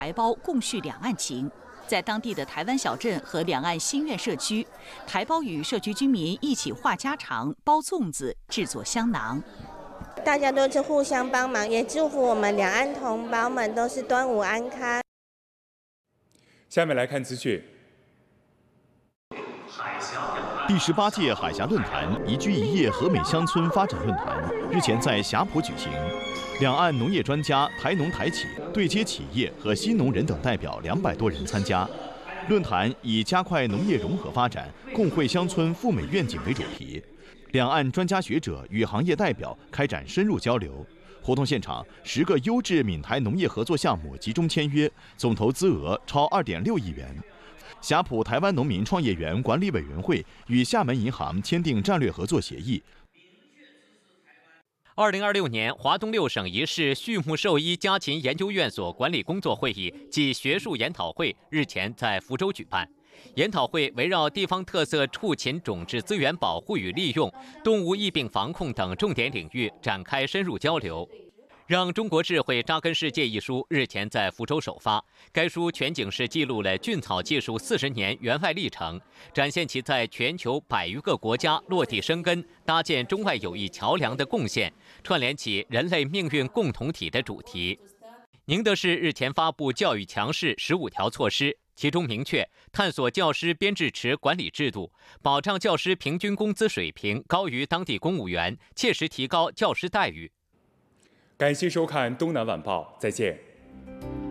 台胞共叙两岸情。在当地的台湾小镇和两岸新苑社区，台胞与社区居民一起话家常、包粽子、制作香囊。 大家都是互相帮忙，也祝福我们两岸同胞们都是端午安康。 下面来看资讯。 第18届海峡论坛宜居宜业和美乡村发展论坛日前在霞浦举行，两岸农业专家、台农台企、对接企业和新农人等代表200多人参加。论坛以加快农业融合发展、共绘乡村富美愿景为主题，两岸专家学者与行业代表开展深入交流。活动现场，10个优质闽台农业合作项目集中签约，总投资额超2.6亿元。霞浦台湾农民创业园管理委员会与厦门银行签订战略合作协议。 2026年华东6省1市畜牧兽医家禽研究院所管理工作会议暨学术研讨会日前在福州举办。研讨会围绕地方特色畜禽种质资源保护与利用、动物疫病防控等重点领域展开深入交流。让中国智慧扎根世界一书日前在福州首发，该书全景式记录了菌草技术40年援外历程，展现其在全球100余个国家落地生根、搭建中外友谊桥梁的贡献，串联起人类命运共同体的主题。宁德市日前发布教育强势15条措施，其中明确探索教师编制池管理制度，保障教师平均工资水平高于当地公务员，切实提高教师待遇。 感谢收看《东南晚报》，再见。